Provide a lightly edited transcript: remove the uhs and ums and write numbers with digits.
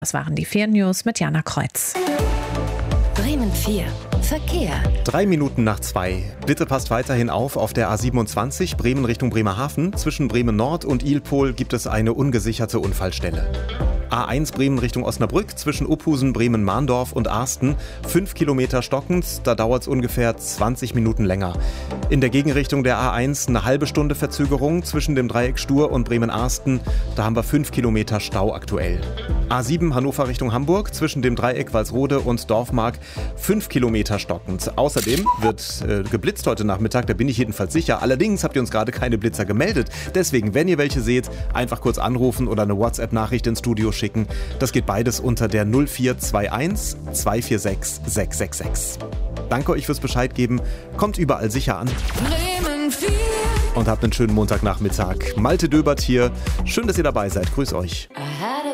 Das waren die 4 News mit Jana Kreuz. Bremen 4. Verkehr. 3 Minuten nach 2. Bitte passt weiterhin auf der A27 Bremen Richtung Bremerhaven. Zwischen Bremen Nord und Ilpol gibt es eine ungesicherte Unfallstelle. A1 Bremen Richtung Osnabrück, zwischen Uphusen, Bremen-Mahndorf und Arsten. 5 Kilometer stockend, da dauert es ungefähr 20 Minuten länger. In der Gegenrichtung der A1 eine halbe Stunde Verzögerung zwischen dem Dreieck Stur und Bremen-Arsten. Da haben wir 5 Kilometer Stau aktuell. A7 Hannover Richtung Hamburg, zwischen dem Dreieck Walsrode und Dorfmark. 5 Kilometer stockend. Außerdem wird geblitzt heute Nachmittag, da bin ich jedenfalls sicher. Allerdings habt ihr uns gerade keine Blitzer gemeldet. Deswegen, wenn ihr welche seht, einfach kurz anrufen oder eine WhatsApp-Nachricht ins Studio schicken. Das geht beides unter der 0421 246 666. Danke euch fürs Bescheid geben. Kommt überall sicher an. Bremen 4. Und habt einen schönen Montagnachmittag. Malte Döbert hier. Schön, dass ihr dabei seid. Grüß euch. I